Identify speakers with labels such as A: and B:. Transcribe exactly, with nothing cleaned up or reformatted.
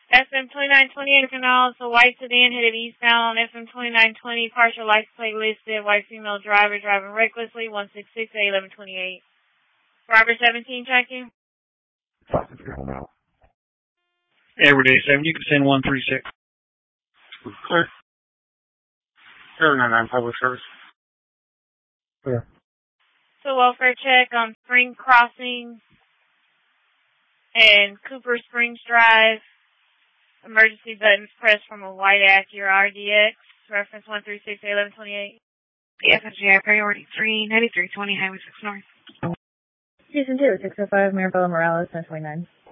A: F M twenty-nine twenty-eight Canal, so white sedan headed eastbound on F M twenty-nine twenty, partial license plate listed, white female driver driving recklessly, one six six A eleven twenty-eight. Driver seventeen, check you.
B: Everyday seven, you can send one three six.
C: Clear. zero nine nine public service. Clear.
A: So welfare check on Spring Crossing and Cooper Springs Drive. Emergency buttons pressed from a white Acura R D X. Reference one three six A eleven twenty-eight.
D: F S G I priority three ninety-three twenty Highway six North.
E: Houston two, six oh five Mirabella Morales, nine twenty-nine.